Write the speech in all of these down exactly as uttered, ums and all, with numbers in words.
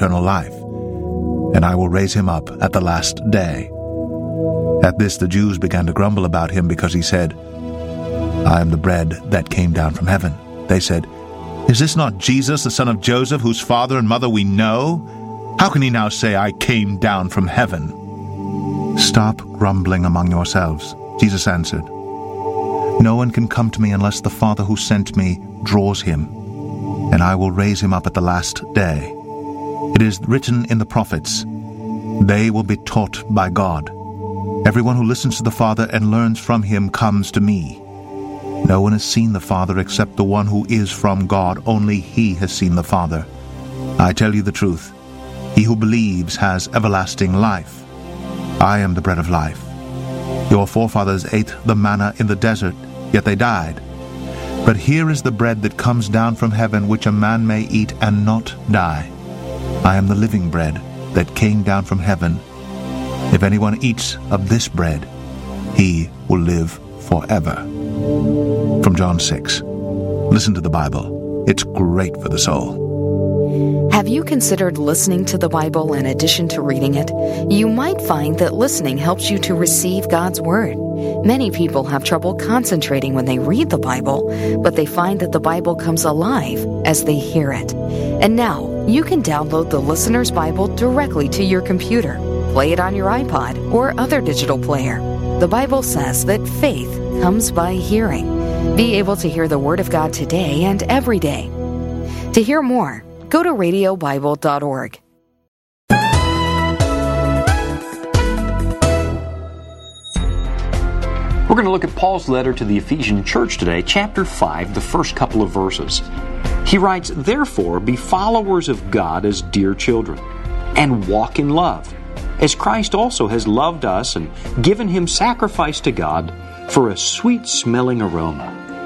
eternal life, and I will raise him up at the last day." At this the Jews began to grumble about him because he said, "I am the bread that came down from heaven." They said, "Is this not Jesus, the son of Joseph, whose father and mother we know? How can he now say, 'I came down from heaven'?" "Stop grumbling among yourselves," Jesus answered. "No one can come to me unless the Father who sent me draws him, and I will raise him up at the last day. It is written in the prophets, 'They will be taught by God.' Everyone who listens to the Father and learns from him comes to me. No one has seen the Father except the one who is from God. Only he has seen the Father. I tell you the truth. He who believes has everlasting life. I am the bread of life. Your forefathers ate the manna in the desert, yet they died. But here is the bread that comes down from heaven, which a man may eat and not die. I am the living bread that came down from heaven. If anyone eats of this bread, he will live forever." From John six. Listen to the Bible. It's great for the soul. Have you considered listening to the Bible in addition to reading it? You might find that listening helps you to receive God's Word. Many people have trouble concentrating when they read the Bible, but they find that the Bible comes alive as they hear it. And now, you can download the Listener's Bible directly to your computer. Play it on your iPod or other digital player. The Bible says that faith comes by hearing. Be able to hear the Word of God today and every day. To hear more, go to radio bible dot org. We're going to look at Paul's letter to the Ephesian church today, chapter five, the first couple of verses. He writes, "Therefore, be followers of God as dear children, and walk in love, as Christ also has loved us and given him sacrifice to God for a sweet-smelling aroma."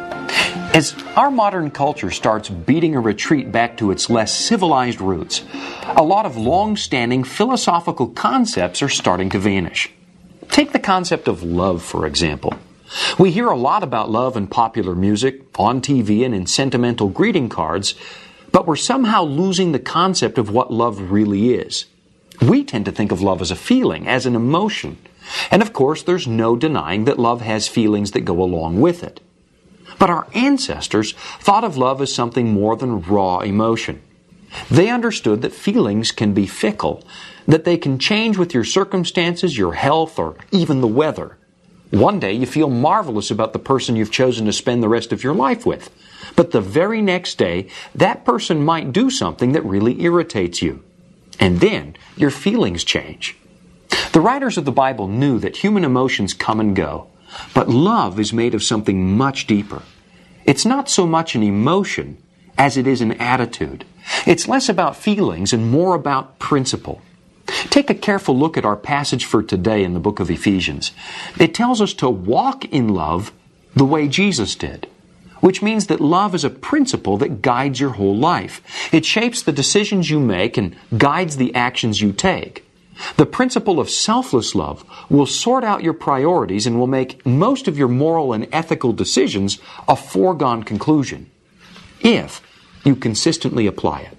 As our modern culture starts beating a retreat back to its less civilized roots, a lot of long-standing philosophical concepts are starting to vanish. Take the concept of love, for example. We hear a lot about love in popular music, on T V, and in sentimental greeting cards, but we're somehow losing the concept of what love really is. We tend to think of love as a feeling, as an emotion. And of course, there's no denying that love has feelings that go along with it. But our ancestors thought of love as something more than raw emotion. They understood that feelings can be fickle, that they can change with your circumstances, your health, or even the weather. One day you feel marvelous about the person you've chosen to spend the rest of your life with. But the very next day, that person might do something that really irritates you. And then your feelings change. The writers of the Bible knew that human emotions come and go, but love is made of something much deeper. It's not so much an emotion as it is an attitude. It's less about feelings and more about principle. Take a careful look at our passage for today in the book of Ephesians. It tells us to walk in love the way Jesus did, which means that love is a principle that guides your whole life. It shapes the decisions you make and guides the actions you take. The principle of selfless love will sort out your priorities and will make most of your moral and ethical decisions a foregone conclusion, if you consistently apply it.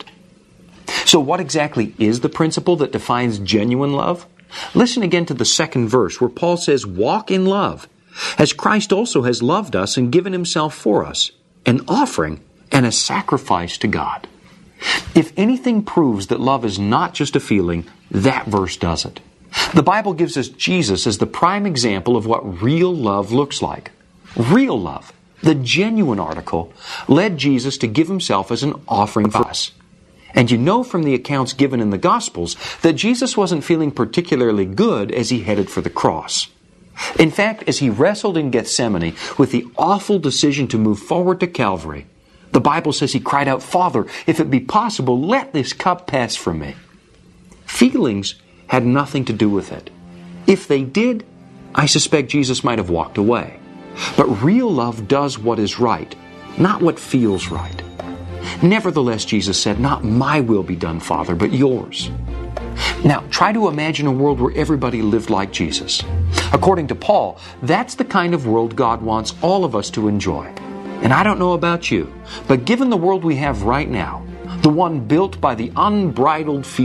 So what exactly is the principle that defines genuine love? Listen again to the second verse where Paul says, "Walk in love, as Christ also has loved us and given himself for us, an offering and a sacrifice to God." If anything proves that love is not just a feeling, that verse does it. The Bible gives us Jesus as the prime example of what real love looks like. Real love, the genuine article, led Jesus to give himself as an offering for us. And you know from the accounts given in the Gospels that Jesus wasn't feeling particularly good as he headed for the cross. In fact, as he wrestled in Gethsemane with the awful decision to move forward to Calvary, the Bible says he cried out, "Father, if it be possible, let this cup pass from me." Feelings had nothing to do with it. If they did, I suspect Jesus might have walked away. But real love does what is right, not what feels right. Nevertheless, Jesus said, "Not my will be done, Father, but yours." Now, try to imagine a world where everybody lived like Jesus. According to Paul, that's the kind of world God wants all of us to enjoy. And I don't know about you, but given the world we have right now, the one built by the unbridled fear